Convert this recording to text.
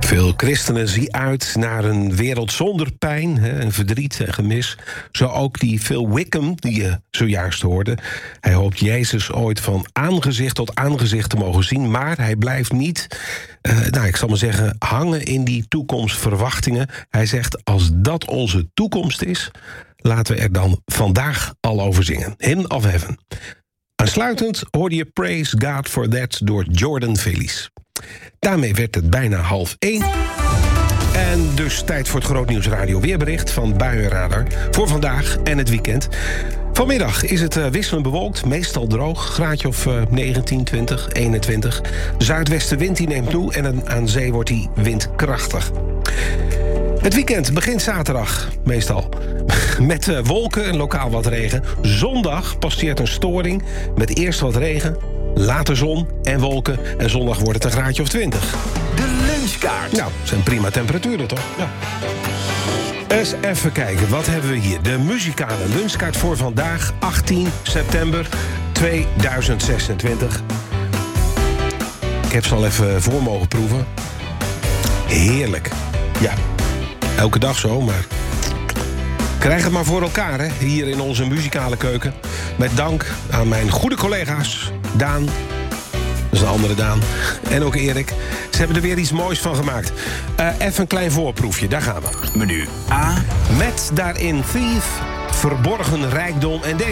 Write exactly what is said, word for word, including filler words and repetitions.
Veel christenen zien uit naar een wereld zonder pijn hè, en verdriet en gemis. Zo ook die Phil Wickham, die je zojuist hoorde. Hij hoopt Jezus ooit van aangezicht tot aangezicht te mogen zien, maar hij blijft niet, uh, nou, ik zal maar zeggen, hangen in die toekomstverwachtingen. Hij zegt, als dat onze toekomst is, laten we er dan vandaag al over zingen. Hymn of Heaven. Aansluitend hoorde je Praise God for That door Jordan Velis. Daarmee werd het bijna half één. En dus tijd voor het Grootnieuws Radio weerbericht van Buienradar voor vandaag en het weekend. Vanmiddag is het uh, wisselend bewolkt, meestal droog. Graadje of uh, negentien, twintig, eenentwintig. De zuidwestenwind die neemt toe en aan zee wordt die windkrachtig. Het weekend begint zaterdag, meestal. Met uh, wolken en lokaal wat regen. Zondag passeert een storing met eerst wat regen, later zon en wolken. En zondag wordt het een graadje of twintig. De lunchkaart. Nou, dat zijn prima temperaturen, toch? Ja. Eens even kijken, wat hebben we hier? De muzikale lunchkaart voor vandaag, achttien september tweeduizend zesentwintig. Ik heb ze al even voor mogen proeven. Heerlijk. Ja, elke dag zo, maar krijg het maar voor elkaar, hè, hier in onze muzikale keuken. Met dank aan mijn goede collega's, Daan, dat is een andere Daan, en ook Erik. Ze hebben er weer iets moois van gemaakt. Uh, even een klein voorproefje, daar gaan we. Menu A. Met daarin Thief, Verborgen Rijkdom en deze.